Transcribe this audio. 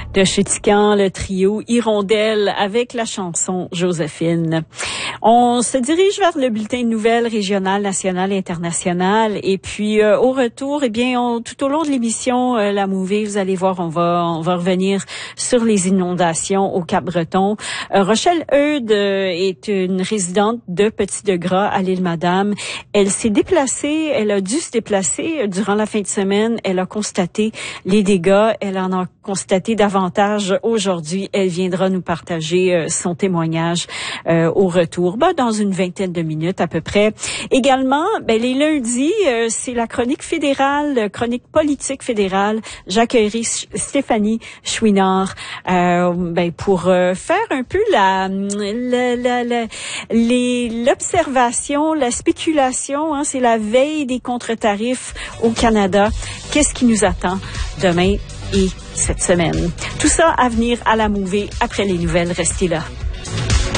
de Chétican, le trio Hirondelle avec la chanson Joséphine. On se dirige vers le bulletin de nouvelles régionales, nationales et internationales. Et puis, au retour, tout au long de l'émission La Mouvée, vous allez voir, on va revenir sur les inondations au Cap-Breton. Rochelle Eudes est une résidente de Petit-de-Gras à l'Île-Madame. Elle a dû se déplacer durant la fin de semaine. Elle a constaté les dégâts. Elle en a constaté davantage aujourd'hui. Elle viendra nous partager son témoignage au retour, dans une vingtaine de minutes à peu près. Également, les lundis, c'est la chronique fédérale, chronique politique fédérale. J'accueillerai Stéphanie Chouinard pour faire un peu l'observation, la spéculation. C'est la veille des contre-tarifs au Canada. Qu'est-ce qui nous attend demain et cette semaine? Tout ça à venir à La Mouvée après les nouvelles. Restez là.